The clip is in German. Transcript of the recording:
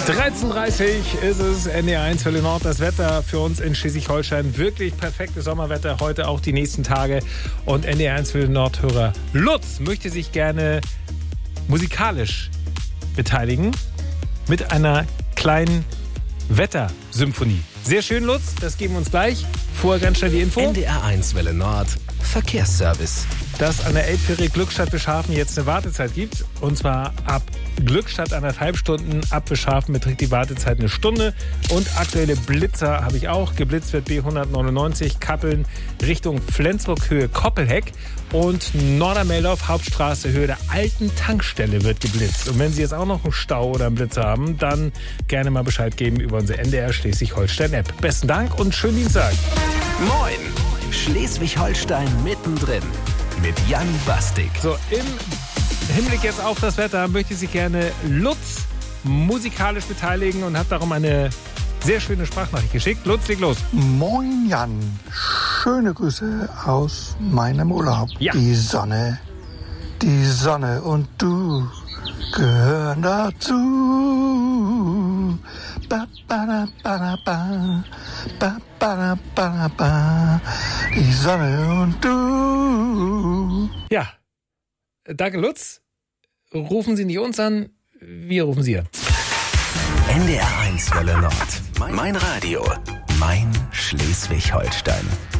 13:30 ist es, NDR1 Welle Nord. Das Wetter für uns in Schleswig-Holstein. Wirklich perfektes Sommerwetter, heute auch die nächsten Tage. Und NDR1 Welle Nord-Hörer Lutz möchte sich gerne musikalisch beteiligen mit einer kleinen Wettersymphonie. Sehr schön, Lutz, das geben wir uns gleich. Vorher ganz schnell die Info. NDR1 Welle Nord, Verkehrsservice. Dass an der Elbphäre Glückstadt-Beschafen jetzt eine Wartezeit gibt. Und zwar ab Glückstadt 1,5 Stunden, ab Beschafen beträgt die Wartezeit 1 Stunde. Und aktuelle Blitzer habe ich auch. Geblitzt wird B199 Kappeln Richtung Flensburg Höhe Koppelheck. Und Nordermeldorf Hauptstraße Höhe der alten Tankstelle wird geblitzt. Und wenn Sie jetzt auch noch einen Stau oder einen Blitzer haben, dann gerne mal Bescheid geben über unsere NDR Schleswig-Holstein-App. Besten Dank und schönen Dienstag. Moin, Schleswig-Holstein mittendrin. Mit Jan Bastik. So, im Hinblick jetzt auf das Wetter möchte ich sich gerne Lutz musikalisch beteiligen und habe darum eine sehr schöne Sprachnachricht geschickt. Lutz, leg los. Moin Jan, schöne Grüße aus meinem Urlaub. Ja. Die Sonne und du gehören dazu. Ba, ba, da, ba, da, ba. Ba, ba, da, ba, da, ba. Die Sonne und du. Ja, danke Lutz. Rufen Sie nicht uns an, wir rufen Sie an. NDR1 Welle Nord. Mein Radio. Mein Schleswig-Holstein.